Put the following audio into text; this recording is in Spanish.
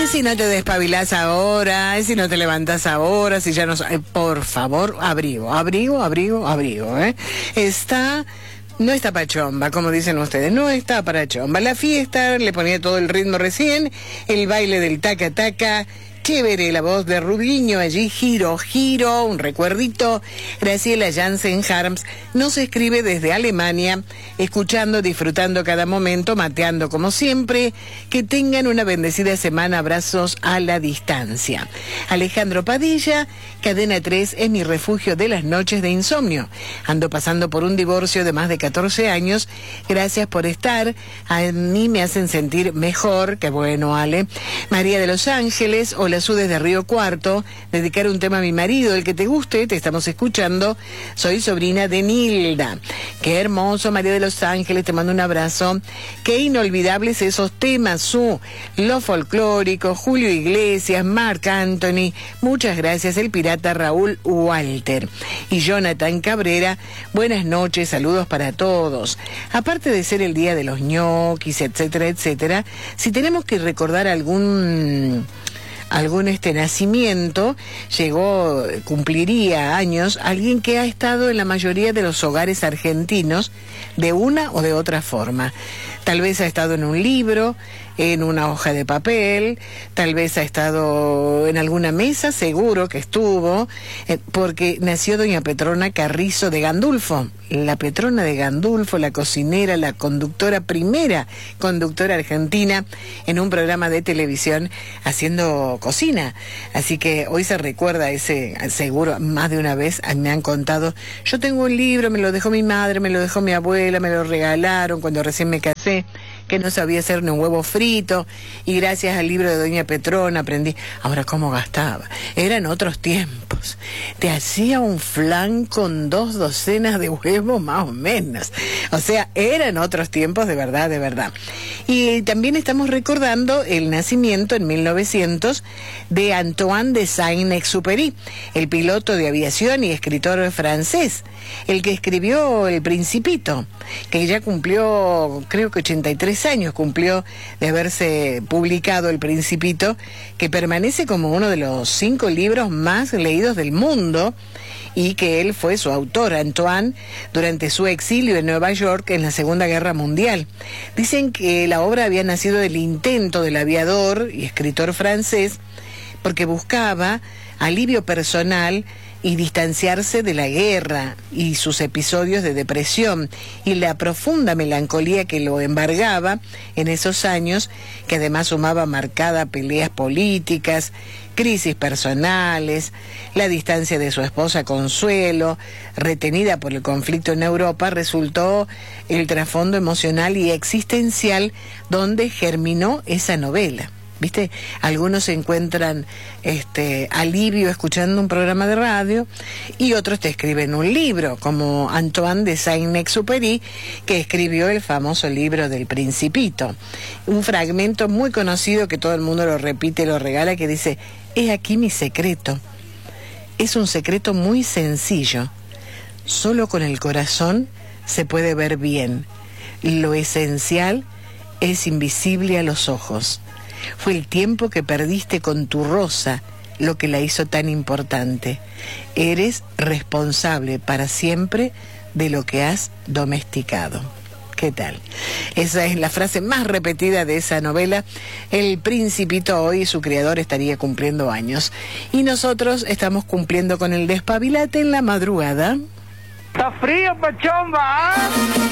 si no te despabilás ahora, si no te levantas ahora, si ya no... por favor, abrigo, ¿eh? No está para chomba, como dicen ustedes, no está para chomba. La fiesta, le ponía todo el ritmo recién, el baile del taca-taca, chévere, la voz de Rubiño allí, giro, un recuerdito. Graciela Jansen Harms nos escribe desde Alemania, escuchando, disfrutando cada momento, mateando como siempre. Que tengan una bendecida semana, abrazos a la distancia. Alejandro Padilla, Cadena 3 es mi refugio de las noches de insomnio. Ando pasando por un divorcio de más de 14 años. Gracias por estar, a mí me hacen sentir mejor, qué bueno, Ale. María de Los Ángeles, hola Su desde Río Cuarto, dedicar un tema a mi marido, el que te guste, te estamos escuchando, soy sobrina de Nilda. Qué hermoso, María de Los Ángeles, te mando un abrazo. Qué inolvidables esos temas, Su, lo folclórico, Julio Iglesias, Marc Anthony, muchas gracias, el pirata Raúl Walter. Y Jonathan Cabrera, buenas noches, saludos para todos. Aparte de ser el día de los ñoquis, etcétera, etcétera, si tenemos que recordar algún nacimiento, cumpliría años alguien que ha estado en la mayoría de los hogares argentinos de una o de otra forma. Tal vez ha estado en un libro, en una hoja de papel, tal vez ha estado en alguna mesa, seguro que estuvo, porque nació doña Petrona Carrizo de Gandulfo, la Petrona de Gandulfo, la cocinera, la primera conductora argentina en un programa de televisión haciendo cocina. Así que hoy se recuerda ese, seguro, más de una vez me han contado, yo tengo un libro, me lo dejó mi madre, me lo dejó mi abuela, me lo regalaron cuando recién me casé, que no sabía hacer ni un huevo frito, y gracias al libro de doña Petrona aprendí. Ahora, ¿cómo gastaba? Eran otros tiempos. Te hacía un flan con 2 docenas de huevos más o menos. O sea, eran otros tiempos de verdad, de verdad. Y también estamos recordando el nacimiento en 1900 de Antoine de Saint-Exupéry, el piloto de aviación y escritor francés, el que escribió El Principito, que ya cumplió, creo que 83 años cumplió de haberse publicado El Principito, que permanece como uno de los 5 libros más leídos del mundo, y que él fue su autor, Antoine, durante su exilio en Nueva York en la Segunda Guerra Mundial. Dicen que la obra había nacido del intento del aviador y escritor francés, porque buscaba alivio personal y distanciarse de la guerra y sus episodios de depresión y la profunda melancolía que lo embargaba en esos años, que además sumaba marcada peleas políticas, crisis personales, la distancia de su esposa Consuelo, retenida por el conflicto en Europa, resultó el trasfondo emocional y existencial donde germinó esa novela. ¿Viste? Algunos encuentran alivio escuchando un programa de radio y otros te escriben un libro, como Antoine de Saint-Exupéry, que escribió el famoso libro del Principito. Un fragmento muy conocido que todo el mundo lo repite, lo regala, que dice: he aquí mi secreto. Es un secreto muy sencillo. Solo con el corazón se puede ver bien. Lo esencial es invisible a los ojos. Fue el tiempo que perdiste con tu rosa lo que la hizo tan importante. Eres responsable para siempre de lo que has domesticado. ¿Qué tal? Esa es la frase más repetida de esa novela, El Principito. Hoy su creador estaría cumpliendo años. Y nosotros estamos cumpliendo con el despabilate en la madrugada. Está frío, pachomba, ¿ah?